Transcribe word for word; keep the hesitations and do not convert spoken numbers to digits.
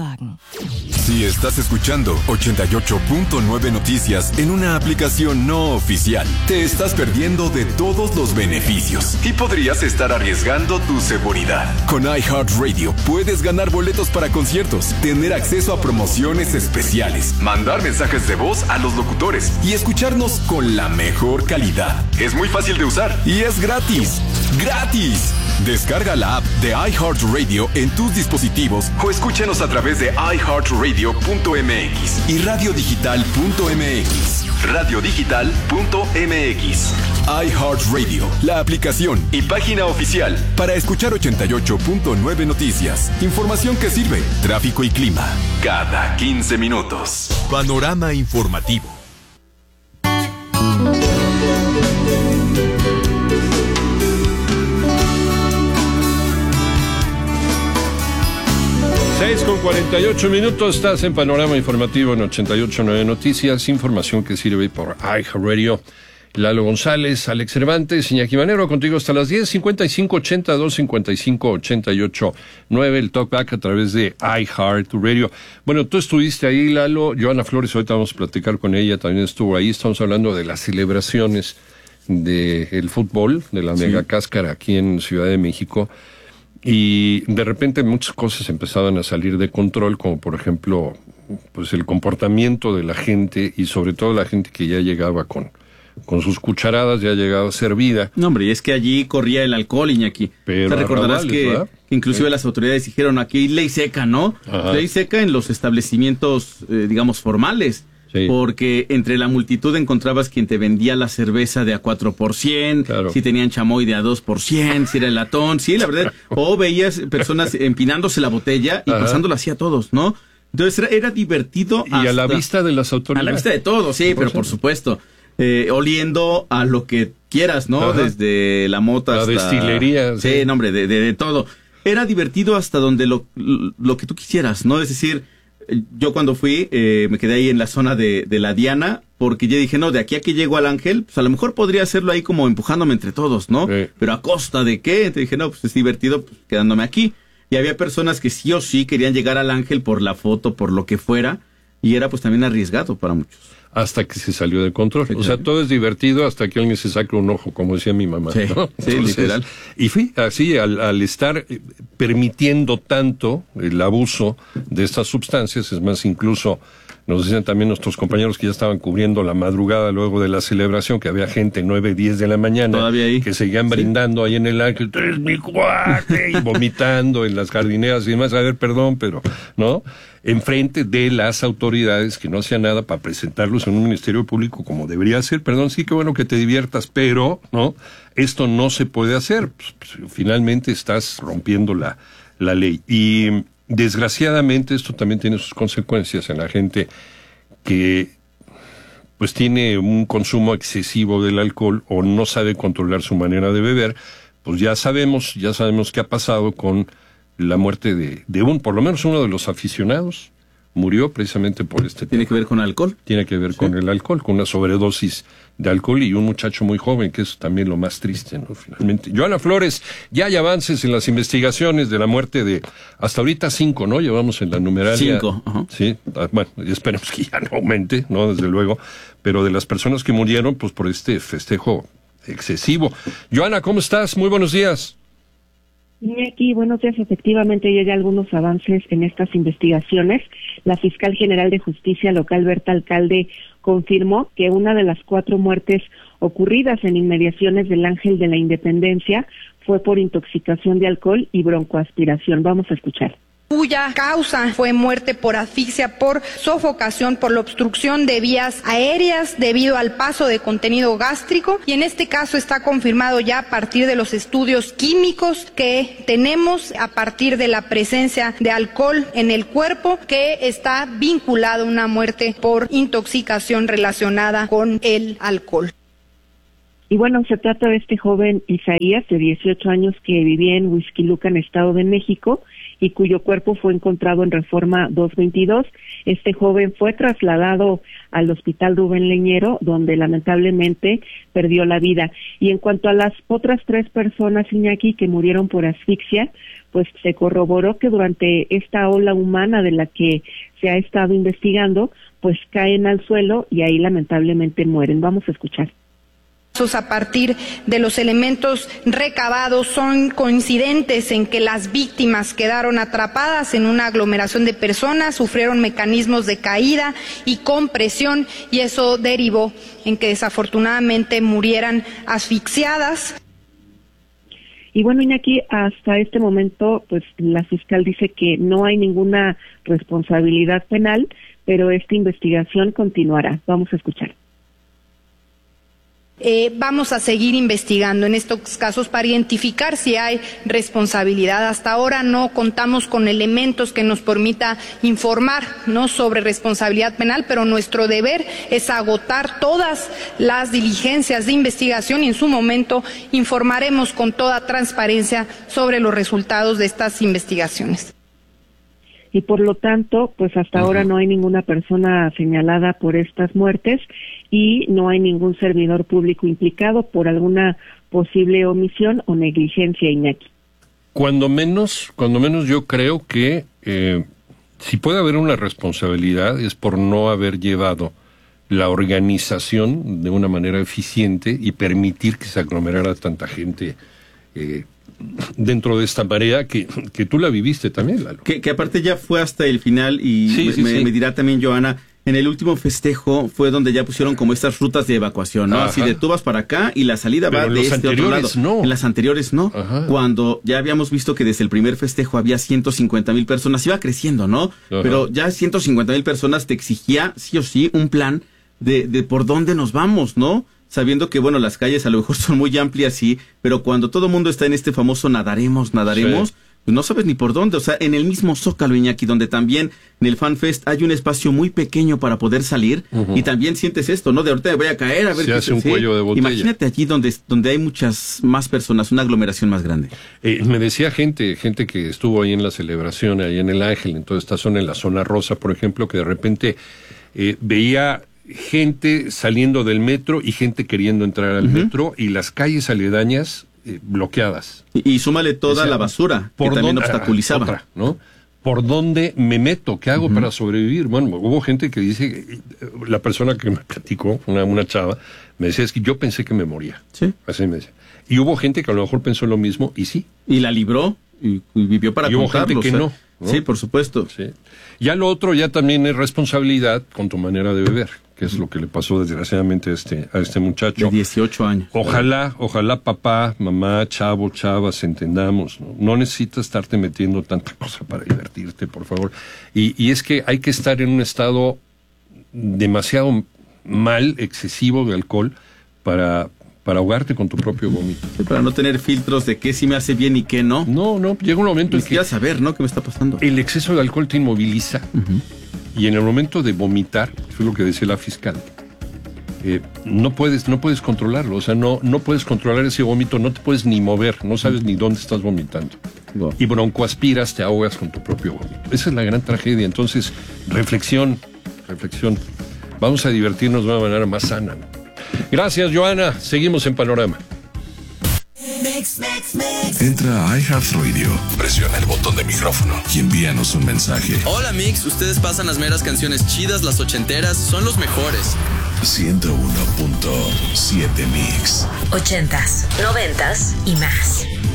Volkswagen. Si estás escuchando ochenta y ocho punto nueve Noticias en una aplicación no oficial, te estás perdiendo de todos los beneficios y podrías estar arriesgando tu seguridad. Con iHeartRadio puedes ganar boletos para conciertos, tener acceso a promociones especiales, mandar mensajes de voz a los locutores y escucharnos con la mejor calidad. Es muy fácil de usar y es gratis. ¡Gratis! Descarga la app de iHeartRadio en tus dispositivos o escúchanos a través de i heart radio punto m x y radio digital punto m x. radio digital punto m x. iHeartRadio, la aplicación y página oficial para escuchar ochenta y ocho punto nueve Noticias. Información que sirve, tráfico y clima, cada quince minutos. Panorama informativo. seis con cuarenta y ocho minutos, estás en Panorama Informativo en ochenta y ocho punto nueve Noticias, información que sirve por iHeartRadio. Lalo González, Alex Cervantes, Iñaki Manero, contigo hasta las diez, cincuenta y cinco ochenta y dos, cincuenta y cinco ochenta y ocho nueve, el talkback a través de iHeartRadio. Bueno, tú estuviste ahí, Lalo, Joana Flores, ahorita vamos a platicar con ella, también estuvo ahí, estamos hablando de las celebraciones del fútbol, de la sí. mega cáscara aquí en Ciudad de México. Y de repente muchas cosas empezaban a salir de control, como por ejemplo, pues el comportamiento de la gente y sobre todo la gente que ya llegaba con, con sus cucharadas, ya llegaba servida. No, hombre, y es que allí corría el alcohol, Iñaki. Pero o sea, recordarás que, que inclusive sí. las autoridades dijeron aquí hay ley seca, ¿no? Ajá. Ley seca en los establecimientos, eh, digamos, formales. Sí. Porque entre la multitud encontrabas quien te vendía la cerveza de a cuatro por ciento, claro. si tenían chamoy de a dos por ciento, si era el latón, sí, la verdad. O veías personas empinándose la botella y Ajá. pasándola así a todos, ¿no? Entonces era, era divertido. Y hasta, a la vista de las autoridades. A la vista de todos, sí, pero por supuesto. Eh, oliendo a lo que quieras, ¿no? Ajá. Desde la mota la hasta... La destilería. Sí, sí, no, hombre, de, de, de todo. Era divertido hasta donde lo, lo que tú quisieras, ¿no? Es decir... Yo cuando fui, eh, me quedé ahí en la zona de, de la Diana, porque yo dije, no, de aquí a que llego al Ángel, pues a lo mejor podría hacerlo ahí como empujándome entre todos, ¿no? Sí. Pero ¿a costa de qué? Entonces dije, no, pues es divertido pues, quedándome aquí. Y había personas que sí o sí querían llegar al Ángel por la foto, por lo que fuera, y era pues también arriesgado para muchos. Hasta que se salió de control. Sí, o sea, todo es divertido hasta que alguien se saca un ojo, como decía mi mamá. Sí, ¿no? sí, Entonces, literal. Y fui así, al, al estar permitiendo tanto el abuso de estas sustancias, es más, incluso nos dicen también nuestros compañeros que ya estaban cubriendo la madrugada luego de la celebración, que había gente nueve, diez de la mañana, todavía ahí, que seguían brindando sí. ahí en el Ángel, tú eres mi cuate, y vomitando en las jardineras y demás, a ver, perdón, pero, ¿no? Enfrente de las autoridades que no hacían nada para presentarlos en un ministerio público como debería ser. Perdón, sí, qué bueno que te diviertas, pero, ¿no? Esto no se puede hacer. Pues, pues, finalmente estás rompiendo la, la ley. Y desgraciadamente esto también tiene sus consecuencias en la gente que pues tiene un consumo excesivo del alcohol o no sabe controlar su manera de beber. Pues ya sabemos, ya sabemos qué ha pasado con la muerte de, de un, por lo menos uno de los aficionados, murió precisamente por este ¿Tiene tema. que ver con alcohol? Tiene que ver sí. con el alcohol, con una sobredosis de alcohol y un muchacho muy joven, que es también lo más triste, ¿no? Finalmente. Joana Flores, ya hay avances en las investigaciones de la muerte de, hasta ahorita cinco, ¿no? Llevamos en la numeralia. Cinco, ajá. Sí, bueno, esperemos que ya no aumente, ¿no? Desde luego, pero de las personas que murieron, pues por este festejo excesivo. Joana, ¿cómo estás? Muy buenos días. Aquí, buenos días. Efectivamente, ya hay algunos avances en estas investigaciones. La fiscal general de Justicia Local, Berta Alcalde, confirmó que una de las cuatro muertes ocurridas en inmediaciones del Ángel de la Independencia fue por intoxicación de alcohol y broncoaspiración. Vamos a escuchar. Cuya causa fue muerte por asfixia, por sofocación, por la obstrucción de vías aéreas debido al paso de contenido gástrico, y en este caso está confirmado ya a partir de los estudios químicos que tenemos a partir de la presencia de alcohol en el cuerpo, que está vinculado a una muerte por intoxicación relacionada con el alcohol. Y bueno, se trata de este joven Isaías, de dieciocho años, que vivía en Huixquilucan, Estado de México, y cuyo cuerpo fue encontrado en Reforma doscientos veintidós. Este joven fue trasladado al Hospital Rubén Leñero, donde lamentablemente perdió la vida. Y en cuanto a las otras tres personas, Iñaki, que murieron por asfixia, pues se corroboró que durante esta ola humana de la que se ha estado investigando, pues caen al suelo y ahí lamentablemente mueren. Vamos a escuchar. A partir de los elementos recabados son coincidentes en que las víctimas quedaron atrapadas en una aglomeración de personas, sufrieron mecanismos de caída y compresión y eso derivó en que desafortunadamente murieran asfixiadas. Y bueno, Iñaki, hasta este momento, pues la fiscal dice que no hay ninguna responsabilidad penal, pero esta investigación continuará. Vamos a escuchar. Eh, vamos a seguir investigando en estos casos para identificar si hay responsabilidad. Hasta ahora no contamos con elementos que nos permita informar, ¿no?, sobre responsabilidad penal, pero nuestro deber es agotar todas las diligencias de investigación y en su momento informaremos con toda transparencia sobre los resultados de estas investigaciones. Y por lo tanto, pues hasta uh-huh. ahora no hay ninguna persona señalada por estas muertes y no hay ningún servidor público implicado por alguna posible omisión o negligencia, Iñaki. Cuando menos, cuando menos yo creo que eh, si puede haber una responsabilidad es por no haber llevado la organización de una manera eficiente y permitir que se aglomerara tanta gente eh, dentro de esta marea que, que tú la viviste también, Lalo. Que, que aparte ya fue hasta el final y sí, me, sí, me, sí. me dirá también Joana, en el último festejo fue donde ya pusieron como estas rutas de evacuación, ¿no? Ajá. Así de tú vas para acá y la salida Pero va de este otro lado. No. En las anteriores no. Ajá. Cuando ya habíamos visto que desde el primer festejo había ciento cincuenta mil personas, iba creciendo, ¿no? Ajá. Pero ya ciento cincuenta mil personas te exigía sí o sí un plan de, de por dónde nos vamos, ¿no? Sabiendo que, bueno, las calles a lo mejor son muy amplias, sí, pero cuando todo el mundo está en este famoso nadaremos, nadaremos, sí. pues no sabes ni por dónde. O sea, en el mismo Zócalo, Iñaki, donde también en el FanFest hay un espacio muy pequeño para poder salir, uh-huh. y también sientes esto, ¿no? De ahorita me voy a caer, a ver se qué hace se un hace. cuello de botella. Imagínate allí donde, donde hay muchas más personas, una aglomeración más grande. Eh, me decía gente, gente que estuvo ahí en la celebración, ahí en el Ángel, en toda esta zona, en la zona rosa, por ejemplo, que de repente eh, veía gente saliendo del metro y gente queriendo entrar al uh-huh. metro y las calles aledañas eh, bloqueadas. Y, y súmale toda o sea, la basura que también dónde, obstaculizaba. Otra, ¿no? ¿Por dónde me meto? ¿Qué hago uh-huh. para sobrevivir? Bueno, hubo gente que dice, la persona que me platicó, una, una chava, me decía, es que yo pensé que me moría. Sí. Así me decía. Y hubo gente que a lo mejor pensó lo mismo y sí. Y la libró y, y vivió para y hubo contarlo. gente que o sea, no, no. Sí, por supuesto. Sí. Ya lo otro ya también es responsabilidad con tu manera de beber, que es lo que le pasó desgraciadamente a este, a este muchacho. De dieciocho años. Ojalá, ojalá papá, mamá, chavo, chavas, entendamos, ¿no? No necesitas estarte metiendo tanta cosa para divertirte, por favor. Y, y es que hay que estar en un estado demasiado mal, excesivo de alcohol para... para ahogarte con tu propio vómito. Sí, para no tener filtros de qué sí me hace bien y qué no. No, no, llega un momento en que... ya saber, ¿no? ¿Qué me está pasando? El exceso de alcohol te inmoviliza. Uh-huh. Y en el momento de vomitar, fue lo que decía la fiscal, eh, no puedes no puedes controlarlo. O sea, no, no puedes controlar ese vómito, no te puedes ni mover, no sabes uh-huh. ni dónde estás vomitando. Wow. Y broncoaspiras, te ahogas con tu propio vómito. Esa es la gran tragedia. Entonces, reflexión, reflexión. Vamos a divertirnos de una manera más sana, ¿no? Gracias, Joana. Seguimos en Panorama. Mix, mix, mix. Entra a iHeartRadio, presiona el botón de micrófono y envíanos un mensaje. Hola, Mix. Ustedes pasan las meras canciones chidas, las ochenteras, son los mejores. ciento uno punto siete Mix. Ochentas, noventas y más.